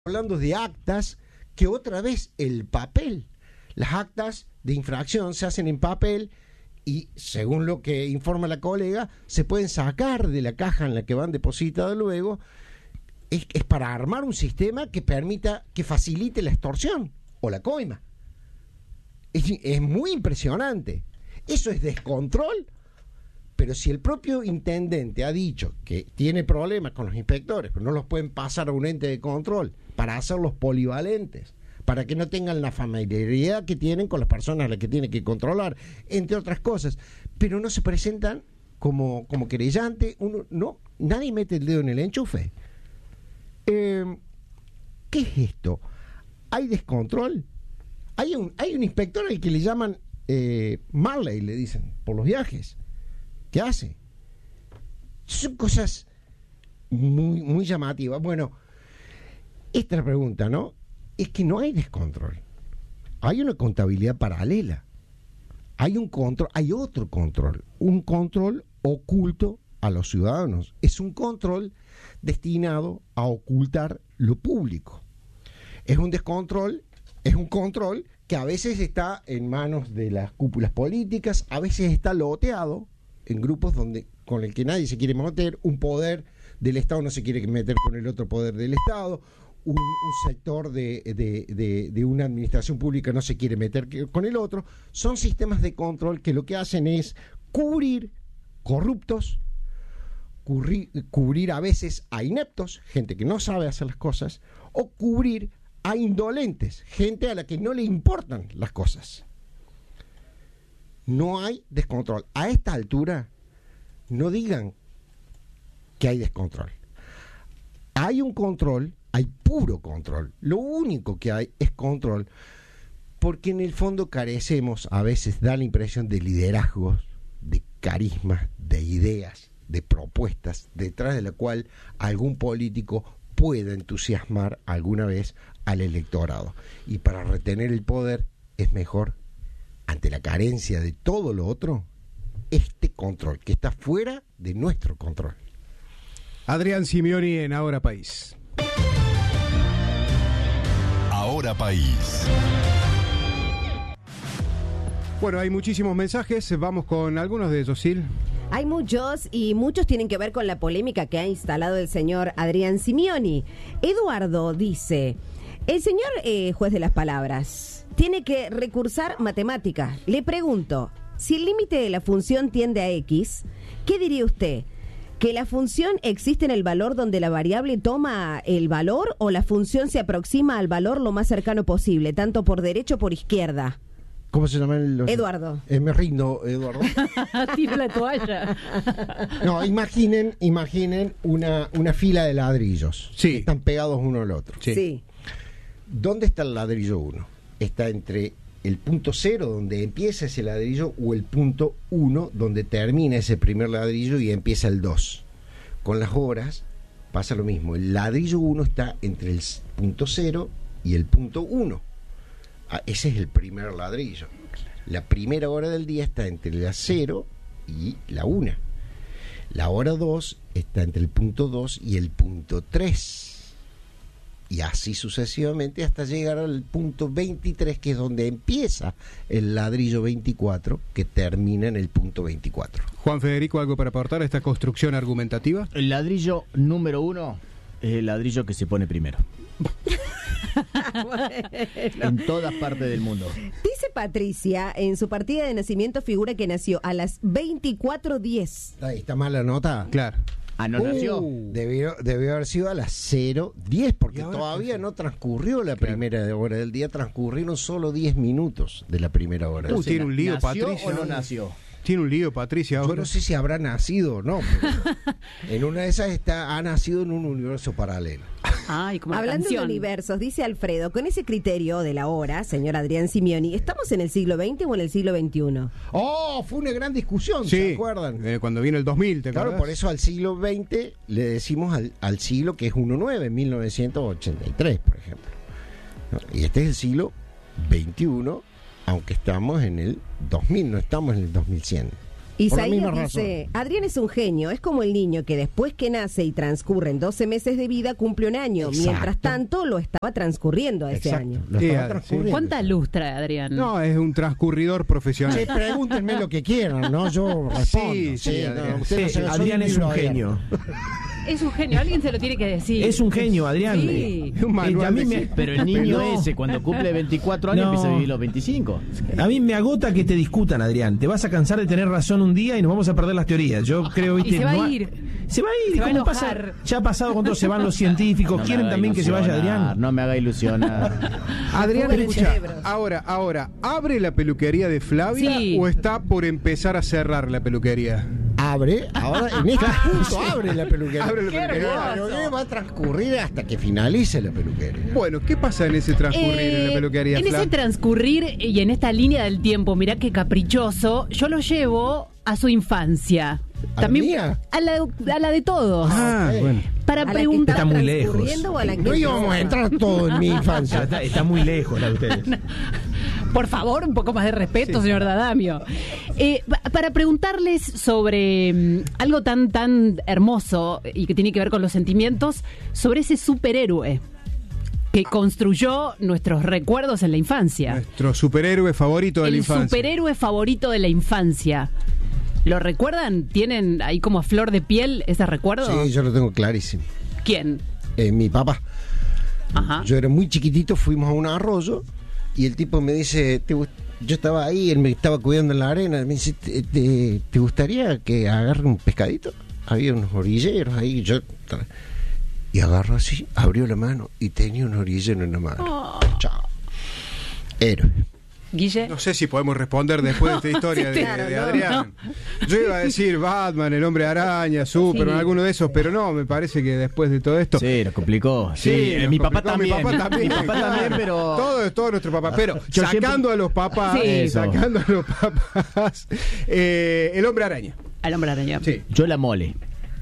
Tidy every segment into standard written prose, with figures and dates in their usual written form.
hablando de actas que otra vez el papel. Las actas de infracción se hacen en papel y, según lo que informa la colega, se pueden sacar de la caja en la que van depositadas luego. Es para armar un sistema que permita, que facilite la extorsión o la coima. Es muy impresionante. Eso es descontrol. Pero si el propio intendente ha dicho que tiene problemas con los inspectores, pero no los pueden pasar a un ente de control para hacerlos polivalentes, para que no tengan la familiaridad que tienen con las personas a las que tienen que controlar, entre otras cosas, pero no se presentan como querellante, nadie mete el dedo en el enchufe. ¿Qué es esto? ¿Hay descontrol? Hay un inspector al que le llaman Marley, le dicen, por los viajes. ¿Qué hace? Son cosas muy, muy llamativas. Bueno, esta es la pregunta, ¿no? Es que no hay descontrol. Hay una contabilidad paralela. Hay un control, hay otro control. Un control oculto a los ciudadanos. Es un control destinado a ocultar lo público. Es un descontrol, es un control que a veces está en manos de las cúpulas políticas, a veces está loteado en grupos con el que nadie se quiere meter, un poder del Estado no se quiere meter con el otro poder del Estado, un sector de una administración pública no se quiere meter con el otro. Son sistemas de control que lo que hacen es cubrir corruptos, cubrir a veces a ineptos, gente que no sabe hacer las cosas, o cubrir a indolentes, gente a la que no le importan las cosas. No hay descontrol. A esta altura, no digan que hay descontrol. Hay un control, hay puro control. Lo único que hay es control, porque en el fondo carecemos, a veces da la impresión de liderazgos, de carismas, de ideas, de propuestas, detrás de la cual algún político pueda entusiasmar alguna vez al electorado. Y para retener el poder es mejor, ante la carencia de todo lo otro, este control, que está fuera de nuestro control. Adrián Simioni en Ahora País. Ahora País. Bueno, hay muchísimos mensajes, vamos con algunos de ellos, Sil. Hay muchos y muchos tienen que ver con la polémica que ha instalado el señor Adrián Simioni. Eduardo dice, el señor juez de las palabras tiene que recursar matemática. Le pregunto, si el límite de la función tiende a X, ¿qué diría usted? ¿Que la función existe en el valor donde la variable toma el valor o la función se aproxima al valor lo más cercano posible, tanto por derecha o por izquierda? ¿Cómo se llama el...? Eduardo. Me rindo, Eduardo. Tira la toalla. No, imaginen una fila de ladrillos. Sí. Que están pegados uno al otro. Sí. ¿Dónde está el ladrillo 1? Está entre el punto 0, donde empieza ese ladrillo, o el punto 1, donde termina ese primer ladrillo y empieza el 2. Con las horas pasa lo mismo. El ladrillo 1 está entre el punto 0 y el punto 1. Ese es el primer ladrillo. La primera hora del día está entre la 0 y la 1. La hora 2 está entre el punto 2 y el punto 3. Y así sucesivamente hasta llegar al punto 23, que es donde empieza el ladrillo 24, que termina en el punto 24. Juan Federico, ¿algo para aportar a esta construcción argumentativa? El ladrillo número 1 es el ladrillo que se pone primero. Bueno. En todas partes del mundo. Dice Patricia, en su partida de nacimiento figura que nació a las 24:10. Ahí está mala nota. Claro. Ah, ¿no nació? Debió haber sido a las 0:10, porque ahora todavía no transcurrió la primera hora del día, transcurrieron solo 10 minutos de la primera hora. Tiene un lío, ¿Nació Patricia. o no nació? Tiene un lío, Patricia. Yo Ahora. no sé si habrá nacido o no, pero en una de esas ha nacido en un universo paralelo. Ay, como la Hablando de canción. universos, dice Alfredo, con ese criterio de la hora, señor Adrián Simioni, ¿estamos en el siglo XX o en el siglo XXI? ¡Oh! Fue una gran discusión, Sí, ¿se acuerdan? cuando vino el 2000, ¿te Claro, acuerdas? por eso al siglo XX le decimos al siglo que es 19, 1983, por ejemplo. ¿No? Y este es el siglo XXI, aunque estamos en el 2000, no estamos en el 2100. Por la Isaías misma dice, Adrián es un genio, es como el niño que después que nace y transcurren 12 meses de vida cumple un año, Exacto. mientras tanto lo estaba transcurriendo a ese Exacto. año. Lo Sí, estaba sí. transcurriendo. ¿Cuánta luz trae Adrián? No, es un transcurridor profesional. Sí, pregúntenme lo que quieran, ¿no? Yo respondo. Sí, Adrián. ustedes no se- soy Adrián un es libro un abierto. genio. Es un genio, alguien se lo tiene que decir. Es un genio, Adrián. Sí. Un manual a mí de me, genio. Pero el niño No. ese, cuando cumple 24 años, No. empieza a vivir los 25. A mí me agota que te discutan, Adrián. Te vas a cansar de tener razón un día y nos vamos a perder las teorías. Yo creo, Y viste, se va no a ha- ir. Se va a ir. Se va a ¿Cómo pasa? enojar. Ya ha pasado cuando se van los científicos. No me ¿Quieren haga también que se vaya ilusionar, Adrián? No me haga ilusionar. Adrián, Fuga de escucha, cerebros. ahora, ¿abre la peluquería de Flavia Sí. o está por empezar a cerrar la peluquería? Abre, ahora en este punto abre la peluquería. Abre la peluquería. Pero va a transcurrir hasta que finalice la peluquería. Bueno, ¿qué pasa en ese transcurrir en la peluquería, En ese Flav? transcurrir y en esta línea del tiempo, mirá qué caprichoso, yo lo llevo a su infancia. ¿A la mía? A la de todos. Ah, bueno. Para ¿A la que preguntar. Está muy lejos. transcurriendo o a la que No íbamos a entrar todo en mi infancia. Está muy lejos la de ustedes. Por favor, un poco más de respeto, señor Dadamio. Para preguntarles sobre algo tan hermoso y que tiene que ver con los sentimientos, sobre ese superhéroe que construyó nuestros recuerdos en la infancia. Nuestro superhéroe favorito de la El infancia. superhéroe favorito de la infancia. ¿Lo recuerdan? ¿Tienen ahí como a flor de piel ese recuerdo? Sí, yo lo tengo clarísimo. ¿Quién? Mi papá. Ajá. Yo era muy chiquitito, fuimos a un arroyo y el tipo me dice, yo estaba ahí, él me estaba cuidando en la arena, me dice, ¿te gustaría que agarre un pescadito? Había unos orilleros ahí, y agarró así, abrió la mano y tenía un orillero en la mano. Chao. Héroe. Guille. No sé si podemos responder después de esta historia de claro, Adrián. Yo iba a decir Batman, el Hombre Araña, Superman, Sí. alguno de esos, pero no, me parece que después de todo esto... Sí, lo complicó. Sí, nos mi papá complicó, también. Mi papá claro. también, pero... Todo nuestro papá. Pero Yo sacando a los papás, Sí. Eso. sacando a los papás, el Hombre Araña. Al hombre araña. Sí. Yo la mole.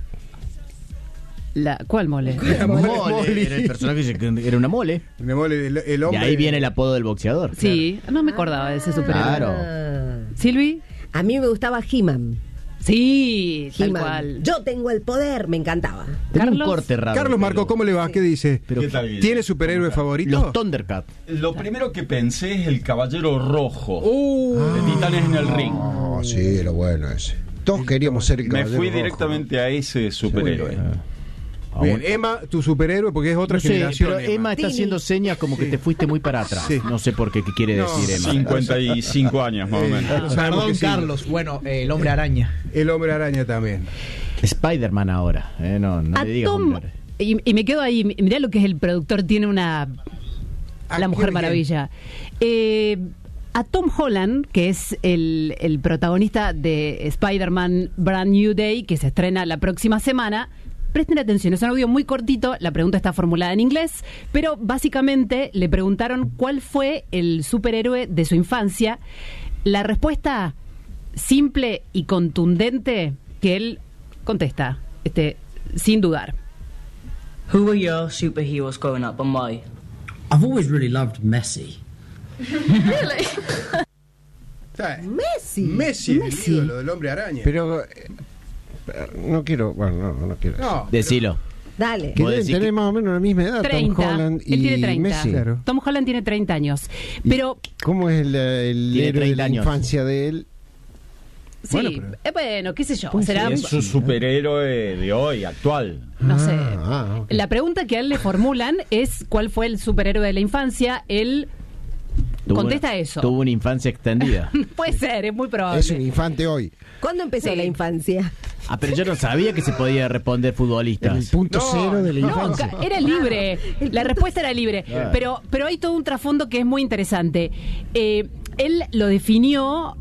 ¿Cuál mole? La Mole. Era el personaje que era una mole. Me mole el Y hombre. ahí viene el apodo del boxeador. Sí, no me acordaba de ese superhéroe. Claro. ¿Silvi? A mí me gustaba He-Man. Sí, tal He-Man. cual. Yo tengo el poder, me encantaba. Tenía un Carlos. corte raro. Carlos Marco, ¿cómo le va? ¿Qué dice? Pero ¿Qué tal, Guille? ¿Tiene superhéroe favorito? los Thundercats. Lo primero que pensé es el Caballero Rojo Uh. de Titanes en el Ring. Oh, sí, lo bueno ese. Todos queríamos ser el Me caballero fui rojo. directamente a ese superhéroe. Bien, Emma, tu superhéroe, porque es otra No sé, generación. pero Emma está Tini. haciendo señas como que te fuiste muy para atrás. Sí. No sé por qué, qué quiere No. decir Emma. 55 años más o menos. Sabemos que sí. Bueno, el hombre araña. El Hombre Araña también. Spider-Man ahora. No A le digas Tom, hombre. y me quedo ahí, mirá lo que es el productor, tiene una... ¿A La Mujer quién? Maravilla. A Tom Holland, que es el protagonista de Spider-Man Brand New Day, que se estrena la próxima semana. Presten atención, es un audio muy cortito, la pregunta está formulada en inglés, pero básicamente le preguntaron cuál fue el superhéroe de su infancia. La respuesta simple y contundente que él contesta, sin dudar. Who were your superheroes growing up and why? I've always really loved Messi. Messi, el ídolo del Hombre Araña. Pero no quiero, bueno, no quiero. No, Decilo. Dale. Que Vos deben decís tener que- más o menos la misma edad, 30. Tom Holland y Él tiene 30. Messi. Claro. Tom Holland tiene 30 años. Pero ¿Cómo es el Tiene héroe de 30 la años. infancia de él? sí, bueno, qué sé yo, será, Es su superhéroe de hoy, actual. no sé. Ok. La pregunta que a él le formulan es cuál fue el superhéroe de la infancia. Él contesta eso. Tuvo una infancia extendida. Puede ser, es muy probable. Es un infante hoy. ¿Cuándo empezó Sí. la infancia? Pero yo no sabía que se podía responder En el futbolistas. punto cero de la No, infancia. era libre. La respuesta era libre. Claro. Pero hay todo un trasfondo que es muy interesante. Él lo definió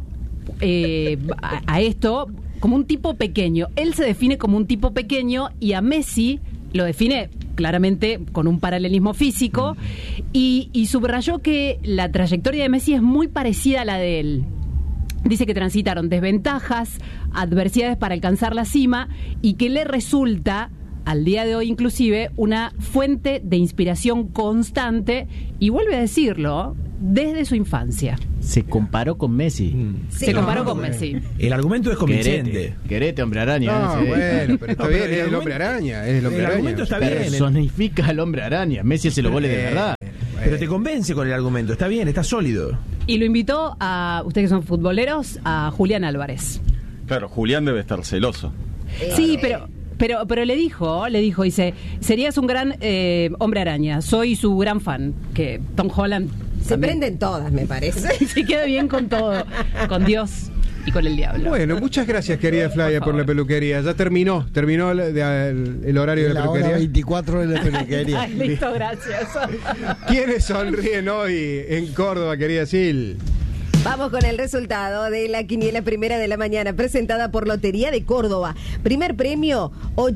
a esto como un tipo pequeño. Él se define como un tipo pequeño y a Messi lo define claramente con un paralelismo físico y subrayó que la trayectoria de Messi es muy parecida a la de él. Dice que transitaron desventajas, adversidades para alcanzar la cima y que le resulta, al día de hoy inclusive, una fuente de inspiración constante. Y vuelve a decirlo, desde su infancia. Se comparó con Messi. Se comparó con Messi. El argumento es convincente. Querete, hombre araña. No, bueno, pero está bien, es el hombre araña. Es el hombre araña. argumento está bien. Personifica al hombre araña. Messi hace los goles de verdad. Pero te convence con el argumento. Está bien, está sólido. Y lo invitó a, ustedes que son futboleros, a Julián Álvarez. Claro, Julián debe estar celoso. Sí, pero le dijo, dice, serías un gran hombre araña, soy su gran fan, que Tom Holland Se también. prenden todas, me parece. Se queda bien con todo, con Dios y con el diablo. Bueno, muchas gracias, querida Flavia, por la peluquería. Ya terminó el horario de la La hora peluquería. 24 de la peluquería. Ay, listo, gracias. ¿Quiénes sonríen hoy en Córdoba, querida Sil? Vamos con el resultado de la quiniela primera de la mañana, presentada por Lotería de Córdoba. Primer premio,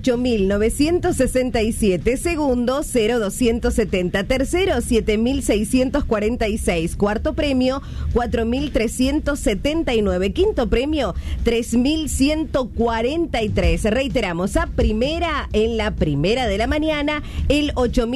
8.967. Segundo, 0.270. Tercero, 7.646. Cuarto premio, 4.379. Quinto premio, 3.143. Reiteramos, a primera, en la primera de la mañana, el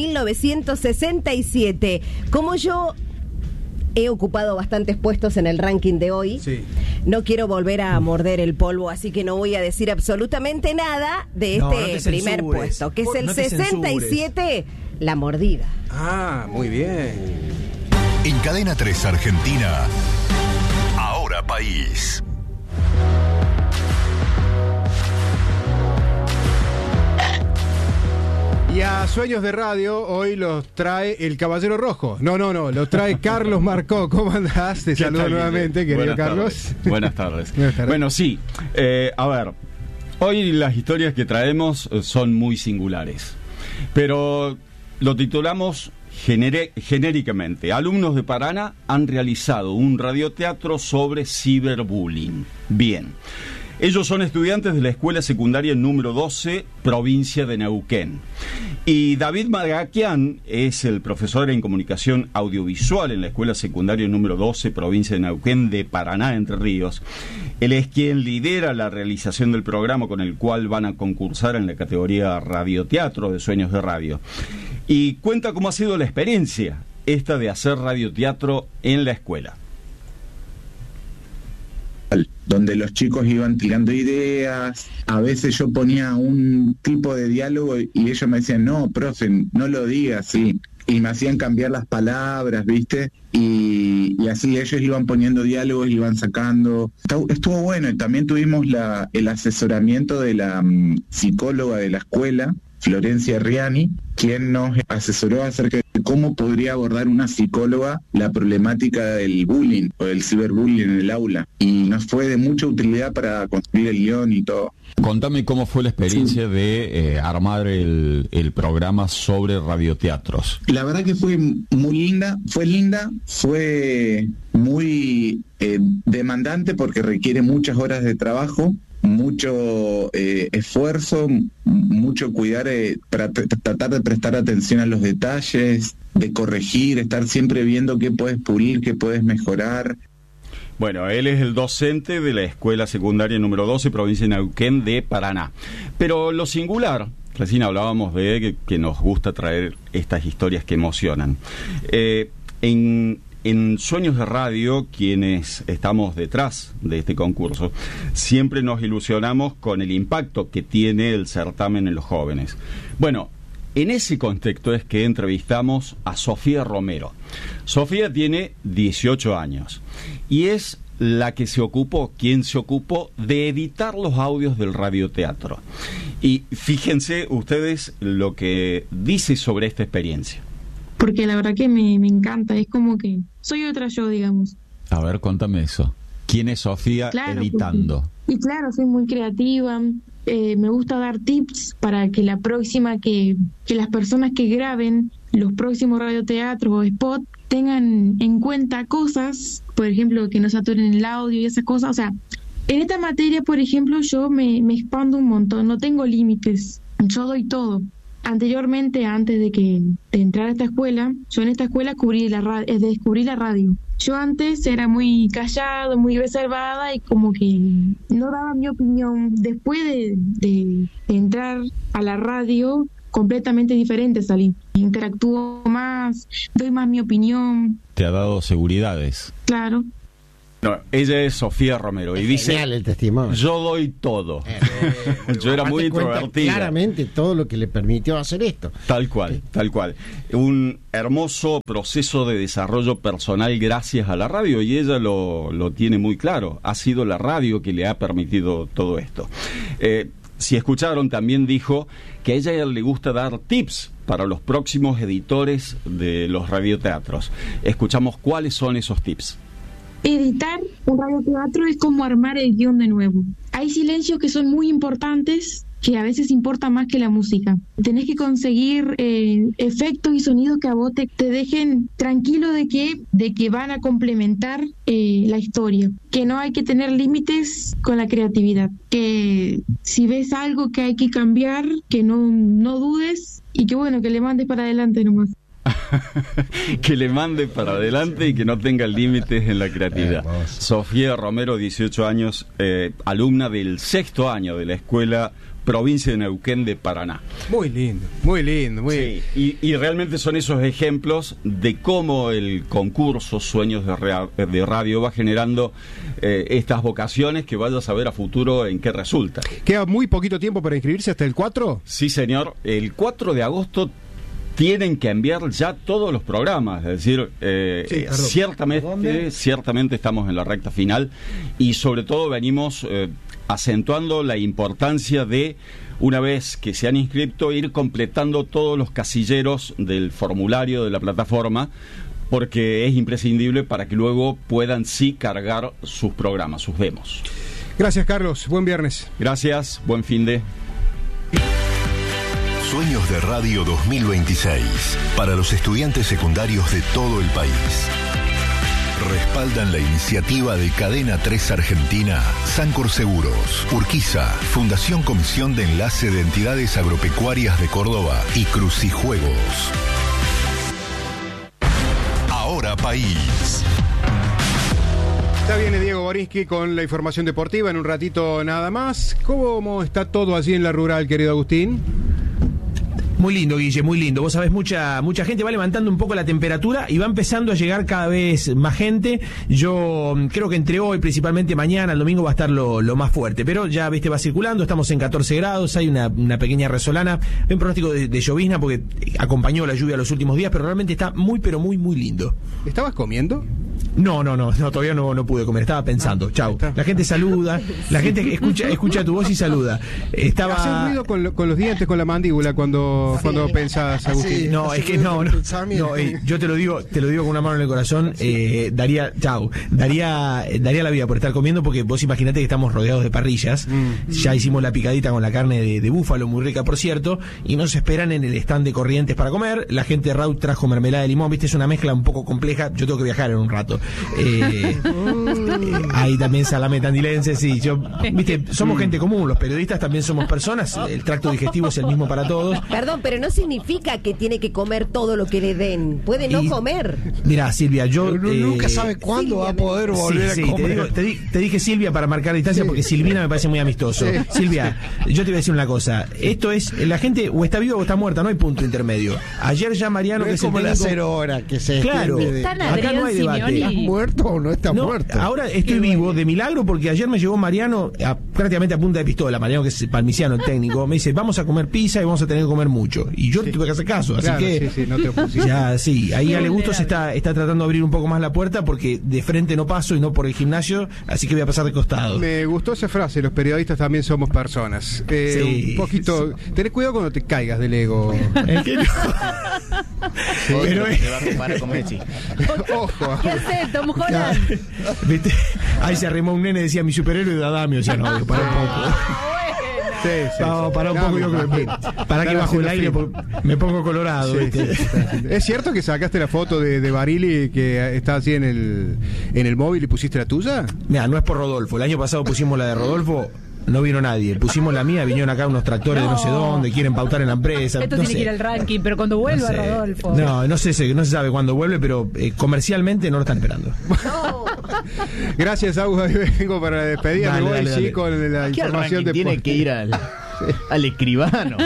8.967. Como yo he ocupado bastantes puestos en el ranking de hoy. Sí. No quiero volver a morder el polvo, así que no voy a decir absolutamente nada de No, este no te primer censures. puesto, que es el No te 67, la mordida. Ah, muy bien. En Cadena 3 Argentina, Ahora País. Y a Sueños de Radio hoy los trae el Caballero Rojo. No, los trae Carlos Marcó. ¿Cómo andás? Te ¿Qué saludo tal, nuevamente, Guille? querido Buenas Carlos. tardes. Buenas tardes. Buenas tardes. Bueno, sí. A ver, hoy las historias que traemos son muy singulares, pero lo titulamos genéricamente. Alumnos de Paraná han realizado un radioteatro sobre ciberbullying. Bien. Ellos son estudiantes de la escuela secundaria número 12, provincia de Neuquén. Y David Magaquian es el profesor en comunicación audiovisual en la escuela secundaria número 12, provincia de Neuquén, de Paraná, Entre Ríos. Él es quien lidera la realización del programa con el cual van a concursar en la categoría radioteatro de Sueños de Radio. Y cuenta cómo ha sido la experiencia esta de hacer radioteatro en la escuela. Donde los chicos iban tirando ideas, a veces yo ponía un tipo de diálogo y ellos me decían, no, profe, no lo digas así, y me hacían cambiar las palabras, ¿viste? Y así ellos iban poniendo diálogos, iban sacando. Estuvo bueno, y también tuvimos el asesoramiento de la psicóloga de la escuela, Florencia Riani, quien nos asesoró acerca de cómo podría abordar una psicóloga la problemática del bullying o del ciberbullying en el aula. Y nos fue de mucha utilidad para construir el guión y todo. Contame cómo fue la experiencia de armar el programa sobre radioteatros. La verdad que fue muy linda, fue muy demandante porque requiere muchas horas de trabajo, mucho esfuerzo, mucho cuidar para tratar de prestar atención a los detalles, de corregir, estar siempre viendo qué puedes pulir, qué puedes mejorar. Bueno, él es el docente de la escuela secundaria número 12, provincia de Neuquén, de Paraná. Pero lo singular, recién hablábamos de que nos gusta traer estas historias que emocionan. En Sueños de Radio, quienes estamos detrás de este concurso, siempre nos ilusionamos con el impacto que tiene el certamen en los jóvenes. Bueno, en ese contexto es que entrevistamos a Sofía Romero. Sofía tiene 18 años y es quien se ocupó de editar los audios del radioteatro. Y fíjense ustedes lo que dice sobre esta experiencia. Porque la verdad que me encanta, es como que soy otra yo, digamos. A ver, contame eso. ¿Quién es Sofía editando? Y claro, soy muy creativa, me gusta dar tips para que la próxima, que las personas que graben los próximos radioteatros o spot tengan en cuenta cosas, por ejemplo, que no saturen el audio y esas cosas. O sea, en esta materia, por ejemplo, yo me expando un montón, no tengo límites, yo doy todo. Anteriormente, antes de entrar a esta escuela, yo en esta escuela descubrí la radio. Yo antes era muy callado, muy reservada y como que no daba mi opinión. Después de entrar a la radio, completamente diferente salí. Interactúo más, doy más mi opinión. Te ha dado seguridades. Claro. No, ella es Sofía Romero y dice, genial el testimonio. Yo doy todo. Yo era muy introvertida. Claramente todo lo que le permitió hacer esto. Tal cual, tal cual. Un hermoso proceso de desarrollo personal gracias a la radio, y ella lo tiene muy claro. Ha sido la radio que le ha permitido todo esto. Si escucharon, también dijo que a ella le gusta dar tips para los próximos editores de los radioteatros. Escuchamos cuáles son esos tips. Editar un radioteatro es como armar el guión de nuevo. Hay silencios que son muy importantes, que a veces importa más que la música. Tenés que conseguir efectos y sonidos que a vos te dejen tranquilo de que van a complementar la historia. Que no hay que tener límites con la creatividad. Que si ves algo que hay que cambiar, que no dudes y que bueno, que le mandes para adelante nomás. Que le mande para adelante y que no tenga límites en la creatividad. Sofía Romero, 18 años, alumna del 6º año de la Escuela Provincia de Neuquén de Paraná. Muy lindo, muy lindo. Muy sí, y realmente son esos ejemplos de cómo el concurso Sueños de Radio va generando estas vocaciones que vaya a saber a futuro en qué resulta. ¿Queda muy poquito tiempo para inscribirse hasta el 4? Sí, señor. El 4 de agosto tienen que enviar ya todos los programas, es decir, ciertamente estamos en la recta final y sobre todo venimos acentuando la importancia de, una vez que se han inscrito, ir completando todos los casilleros del formulario de la plataforma, porque es imprescindible para que luego puedan sí cargar sus programas, sus demos. Gracias, Carlos, buen viernes. Gracias, buen fin de... Sueños de Radio 2026, para los estudiantes secundarios de todo el país. Respaldan la iniciativa de Cadena 3 Argentina, Sancor Seguros, Urquiza, Fundación Comisión de Enlace de Entidades Agropecuarias de Córdoba y Crucijuegos. Ahora País. Ya viene Diego Borinsky con la información deportiva en un ratito nada más. ¿Cómo está todo allí en la rural, querido Agustín? Muy lindo, Guille, muy lindo. Vos sabés, mucha gente va levantando un poco la temperatura y va empezando a llegar cada vez más gente. Yo creo que entre hoy, principalmente mañana, el domingo va a estar lo más fuerte. Pero ya, viste, va circulando, estamos en 14 grados, hay una pequeña resolana. Hay un pronóstico de llovizna porque acompañó la lluvia los últimos días, pero realmente está muy, pero muy, muy lindo. ¿Estabas comiendo? No, todavía no pude comer, estaba pensando. Chau. La gente saluda, la gente escucha tu voz y saluda. Hace un ruido con los dientes, con la mandíbula cuando pensás, Agustín. No, es que no, yo te lo digo con una mano en el corazón, daría la vida por estar comiendo, porque vos imaginate que estamos rodeados de parrillas. Ya hicimos la picadita con la carne de búfalo, muy rica por cierto, y nos esperan en el stand de Corrientes para comer. La gente de Raut trajo mermelada de limón, viste, es una mezcla un poco compleja. Yo tengo que viajar en un rato. Hay también salame tandilense, sí. Viste, somos gente común, los periodistas también somos personas, el tracto digestivo es el mismo para todos. Perdón, pero no significa que tiene que comer todo lo que le den. Puede no comer. Mira, Silvia, yo nunca sabe cuándo va a poder volver a comer. Te dije Silvia para marcar distancia, porque Silvina me parece muy amistoso. Silvia, yo te voy a decir una cosa. Esto es, la gente o está viva o está muerta, no hay punto intermedio. Ayer ya Mariano, no que es como la 0 hora que se claro, acá no hay debate. ¿Estás muerto o no estás muerto? Ahora estoy vivo de milagro, porque ayer me llegó Mariano prácticamente a punta de pistola. Mariano, que es palmiciano, el técnico, me dice, vamos a comer pizza y vamos a tener que comer mucho. Y yo tuve que hacer caso, así que no te opusiste. ya sí, ahí Ale Bustos está tratando de abrir un poco más la puerta, porque de frente no paso y no por el gimnasio, así que voy a pasar de costado. Me gustó esa frase, los periodistas también somos personas. Un poquito, tenés cuidado cuando te caigas del ego. ¿El qué no? Pero te va a comparar con Messi. Ojo. ¿Qué haces, Tom Holland? ¿Viste? Ahí se arrimó un nene, decía mi superhéroe de Adamio, decía, no, para un poco. Para un poco, yo creo que para que bajo el aire me pongo colorado. ¿Es cierto que sacaste la foto de Barili que está así en el móvil y pusiste la tuya? Mira, no es por Rodolfo. El año pasado pusimos la de Rodolfo. No vino nadie. Pusimos la mía, vinieron acá unos tractores de no sé dónde, quieren pautar en la empresa. Esto tiene que ir al ranking, pero cuando vuelva Rodolfo. No se sabe cuándo vuelve, pero comercialmente no lo están esperando. Gracias, Agua. Vengo para despedirme. Dale. Sí, con la información de tiene que ir al Al escribano.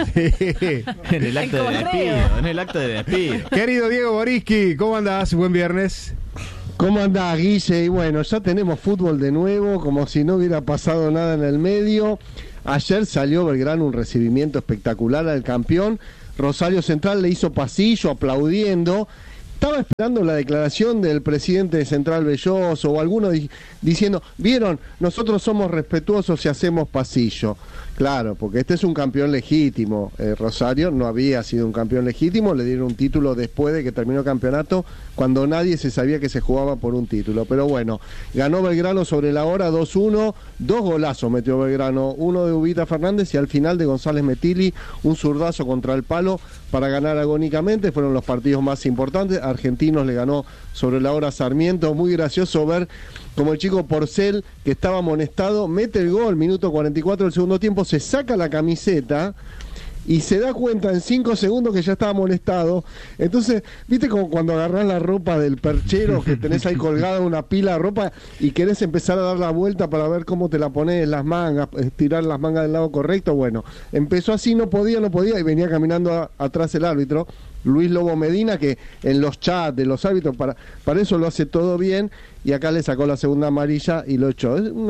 En el acto de despido. En el acto de despido. Querido Diego Boriski, ¿cómo andás? Buen viernes. ¿Cómo andás, Guille? Y bueno, ya tenemos fútbol de nuevo, como si no hubiera pasado nada en el medio. Ayer salió Belgrano un recibimiento espectacular al campeón. Rosario Central le hizo pasillo aplaudiendo. Estaba esperando la declaración del presidente de Central Belloso o alguno diciendo, vieron, nosotros somos respetuosos y hacemos pasillo. Claro, porque este es un campeón legítimo. Rosario no había sido un campeón legítimo, le dieron un título después de que terminó el campeonato, cuando nadie se sabía que se jugaba por un título. Pero bueno, ganó Belgrano sobre la hora 2-1, 2 golazos metió Belgrano, uno de Ubita Fernández y al final de González Metilli, un zurdazo contra el palo para ganar agónicamente. Fueron los partidos más importantes. Argentinos le ganó sobre la hora a Sarmiento. Muy gracioso ver como el chico Porcel, que estaba amonestado, mete el gol, minuto 44 del segundo tiempo, se saca la camiseta y se da cuenta en 5 segundos que ya estaba amonestado. Entonces, viste como cuando agarrás la ropa del perchero que tenés ahí colgada una pila de ropa y querés empezar a dar la vuelta para ver cómo te la pones en las mangas, estirar las mangas del lado correcto. Bueno, empezó así, no podía y venía caminando atrás el árbitro Luis Lobo Medina, que en los chats de los árbitros para eso lo hace todo bien, y acá le sacó la segunda amarilla y lo echó. Es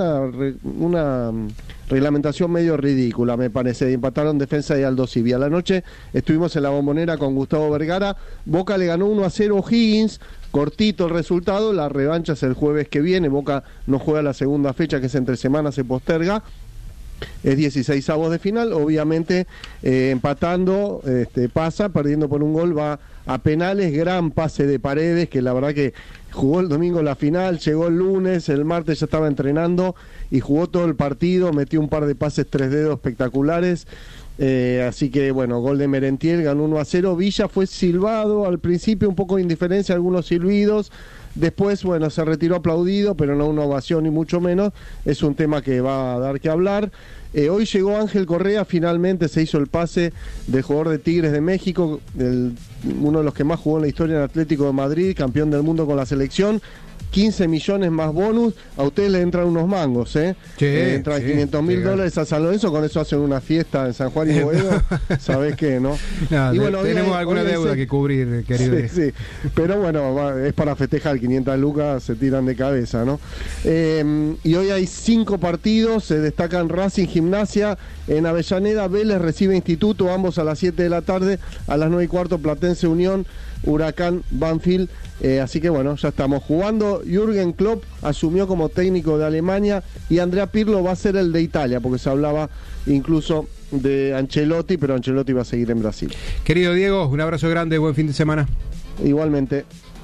una reglamentación medio ridícula, me parece. Empataron Defensa y Aldo Civi. A la noche estuvimos en la Bombonera con Gustavo Vergara. Boca le ganó 1-0 O'Higgins, cortito el resultado. La revancha es el jueves que viene. Boca no juega la segunda fecha, que es entre semana, se posterga. Es 16avos de final, obviamente empatando, pasa, perdiendo por un gol, va a penales. Gran pase de Paredes, que la verdad que jugó el domingo la final, llegó el lunes, el martes ya estaba entrenando y jugó todo el partido, metió un par de pases 3 dedos espectaculares. Así que bueno, gol de Merentiel, ganó 1-0. Villa fue silbado al principio, un poco de indiferencia, algunos silbidos. Después, bueno, se retiró aplaudido, pero no una ovación ni mucho menos. Es un tema que va a dar que hablar. Hoy llegó Ángel Correa, finalmente se hizo el pase del jugador de Tigres de México, uno de los que más jugó en la historia en Atlético de Madrid, campeón del mundo con la selección. 15 millones más bonus, a ustedes le entran unos mangos, ¿eh? Sí, entran $500,000 a San Lorenzo, con eso hacen una fiesta en San Juan y Boedo, ¿sabés qué, no? Y bueno, tenemos alguna deuda que cubrir, querido. Sí, pero bueno, es para festejar, 500 lucas se tiran de cabeza, ¿no? Y hoy hay 5 partidos, se destacan Racing, Gimnasia, en Avellaneda, Vélez recibe Instituto, ambos a las 7 de la tarde, a las 9:15 Platense Unión, Huracán, Banfield. Así que bueno, ya estamos jugando. Jürgen Klopp asumió como técnico de Alemania y Andrea Pirlo va a ser el de Italia, porque se hablaba incluso de Ancelotti, pero Ancelotti va a seguir en Brasil. Querido Diego, un abrazo grande, buen fin de semana. Igualmente.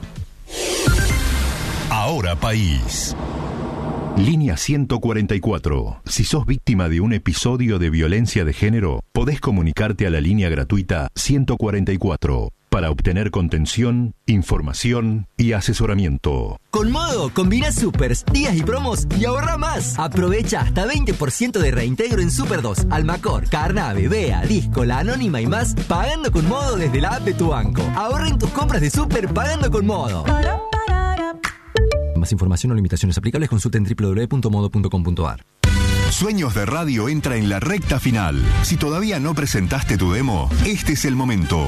Ahora País. Línea 144. Si sos víctima de un episodio de violencia de género, podés comunicarte a la línea gratuita 144 para obtener contención, información y asesoramiento. Con Modo, combina supers, días y promos y ahorra más. Aprovecha hasta 20% de reintegro en Super 2, Almacor, Carnave, Bea, Disco, La Anónima y más, pagando con Modo desde la app de tu banco. Ahorra en tus compras de Super pagando con Modo. Más información o limitaciones aplicables, consulta en www.modo.com.ar. Sueños de Radio entra en la recta final. Si todavía no presentaste tu demo, este es el momento.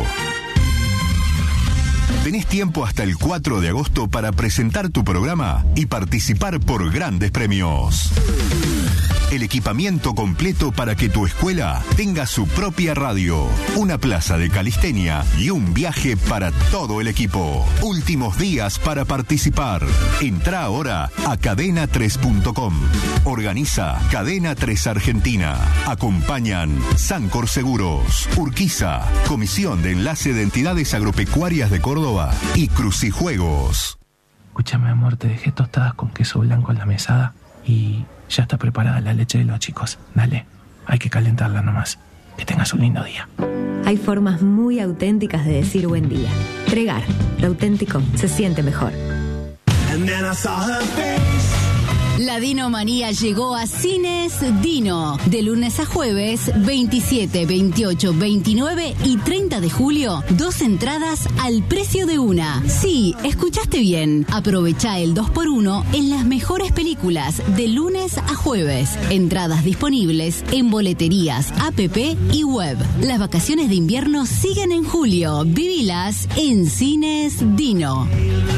Tenés tiempo hasta el 4 de agosto para presentar tu programa y participar por grandes premios. El equipamiento completo para que tu escuela tenga su propia radio, una plaza de calistenia y un viaje para todo el equipo. Últimos días para participar. Entrá ahora a cadena3.com. Organiza Cadena 3 Argentina. Acompañan Sancor Seguros, Urquiza, Comisión de Enlace de Entidades Agropecuarias de Córdoba y Crucijuegos. Escúchame, amor, te dejé tostadas con queso blanco en la mesada y ya está preparada la leche de los chicos. Dale, hay que calentarla nomás. Que tengas un lindo día. Hay formas muy auténticas de decir buen día. Tregar, lo auténtico se siente mejor. La Dinomanía llegó a Cines Dino. De lunes a jueves, 27, 28, 29 y 30 de julio, 2 entradas al precio de una. Sí, escuchaste bien. Aprovecha el 2x1 en las mejores películas de lunes a jueves. Entradas disponibles en boleterías, app y web. Las vacaciones de invierno siguen en julio. Vivilas en Cines Dino.